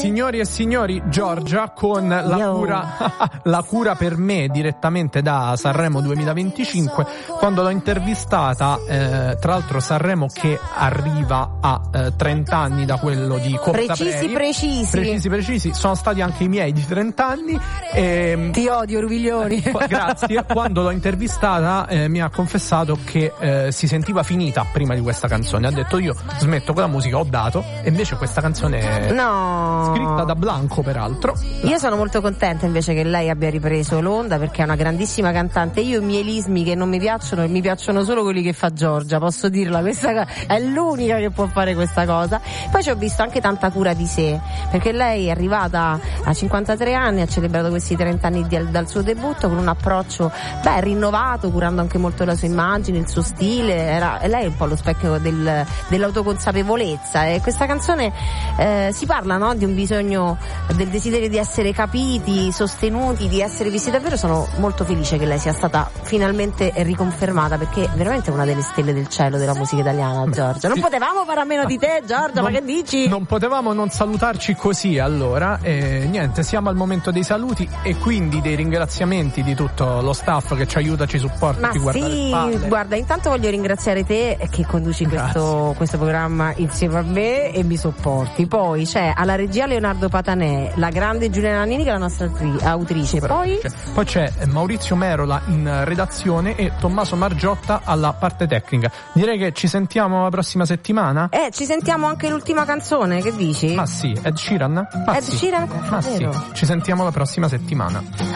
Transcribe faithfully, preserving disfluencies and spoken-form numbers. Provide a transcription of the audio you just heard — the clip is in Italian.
Signori e signori, Giorgia con la Yo. cura la cura per me direttamente da Sanremo duemilaventicinque. Quando l'ho intervistata, eh, tra l'altro Sanremo che arriva a eh, trenta anni da quello di Coppa Precisi, Prei. precisi. Precisi, precisi. Sono stati anche i miei di trenta anni. E, Ti odio, Ruviglioni. grazie. Quando l'ho intervistata eh, mi ha confessato che eh, si sentiva finita prima di questa canzone. Ha detto: io smetto con la musica, ho dato. E invece questa canzone è No. scritta da Blanco, peraltro. Io sono molto contenta invece che lei abbia ripreso l'onda, perché è una grandissima cantante. Io i miei lismi che non mi piacciono, mi piacciono solo quelli che fa Giorgia, posso dirla, questa è l'unica che può fare questa cosa. Poi ci ho visto anche tanta cura di sé, perché lei è arrivata a cinquantatré anni, ha celebrato questi trenta anni di, dal suo debutto con un approccio beh rinnovato, curando anche molto la sua immagine, il suo stile. Era, lei è un po' lo specchio del, dell'autoconsapevolezza, e questa canzone eh, si parla, no, di un bisogno, del desiderio di essere capiti, sostenuti, di essere visti davvero. Sono molto felice che lei sia stata finalmente riconfermata, perché è veramente una delle stelle del cielo della musica italiana, Giorgia. Non sì. potevamo fare a meno di te, Giorgia, non, ma che dici? Non potevamo non salutarci così, allora. E niente, siamo al momento dei saluti e quindi dei ringraziamenti di tutto lo staff che ci aiuta, ci supporta, Ma ci guarda le sì, spalle. guarda, intanto voglio ringraziare te che conduci questo, questo programma insieme a me e mi sopporti. Poi c'è alla regia Leonardo Patanè, la grande Giuliana Nannini che è la nostra atri- autrice. Poi Poi c'è Maurizio Merola in redazione e Tommaso Margiotta alla parte tecnica. Direi che ci sentiamo la prossima settimana. Eh, ci sentiamo anche l'ultima canzone, che dici? Ma sì, Ed Sheeran? Ma Ed sì. Sheeran? Ma Vero. sì, ci sentiamo la prossima settimana.